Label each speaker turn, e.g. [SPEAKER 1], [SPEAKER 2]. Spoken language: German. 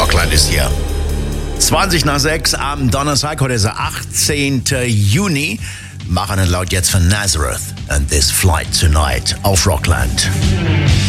[SPEAKER 1] Rockland ist hier. 20 nach 6 am Donnerstag, heute ist der 18. Juni. Machen laut jetzt von Nazareth and This Flight Tonight auf Rockland.